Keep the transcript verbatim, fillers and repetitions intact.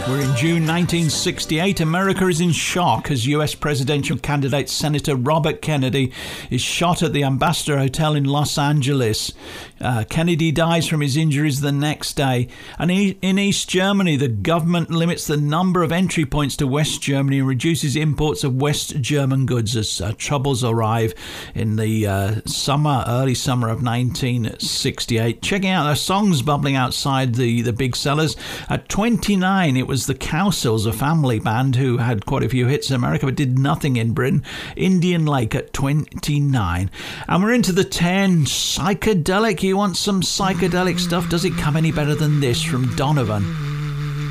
We're in June nineteen sixty-eight. America is in shock as U S presidential candidate Senator Robert Kennedy is shot at the Ambassador Hotel in Los Angeles. Uh, Kennedy dies from his injuries the next day. And in East Germany, the government limits the number of entry points to West Germany and reduces imports of West German goods as uh, troubles arrive in the uh, summer, early summer of nineteen sixty-eight. Checking out the songs bubbling outside the, the big sellers. At twenty-nine, it was the Cowsills, a family band who had quite a few hits in America but did nothing in Britain. Indian Lake at twenty-nine. And we're into the ten. Psychedelic. You want some psychedelic stuff? Does it come any better than this from Donovan?